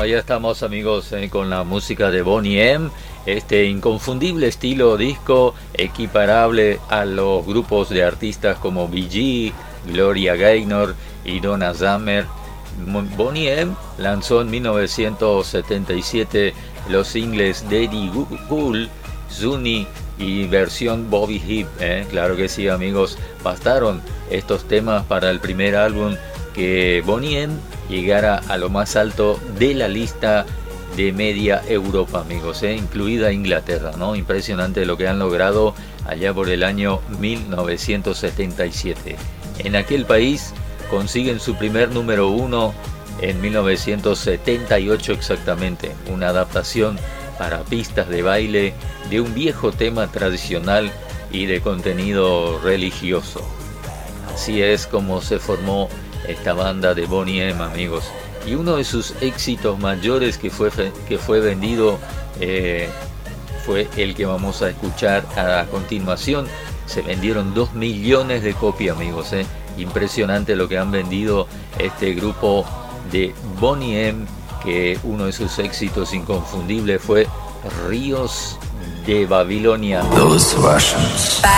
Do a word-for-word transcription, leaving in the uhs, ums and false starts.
ahí estamos amigos eh, con la música de Boney M, este inconfundible estilo disco equiparable a los grupos de artistas como Bee Gees, Gloria Gaynor y Donna Summer. Boney M lanzó en mil novecientos setenta y siete los singles Daddy Cool, Zuni y versión Bobby Hip, eh. claro que sí amigos, bastaron estos temas para el primer álbum que Boney M llegara a lo más alto de la lista de media Europa, amigos, eh, incluida Inglaterra, ¿no? Impresionante lo que han logrado allá por el año mil novecientos setenta y siete. En aquel país consiguen su primer número uno en mil novecientos setenta y ocho exactamente, una adaptación para pistas de baile de un viejo tema tradicional y de contenido religioso. Así es como se formó esta banda de Boney M, amigos. Y uno de sus éxitos mayores que fue, que fue vendido eh, fue el que vamos a escuchar a continuación. Se vendieron dos millones de copias, amigos. Eh. Impresionante lo que han vendido este grupo de Boney M, que uno de sus éxitos inconfundibles fue Ríos de Babilonia. Those Russians.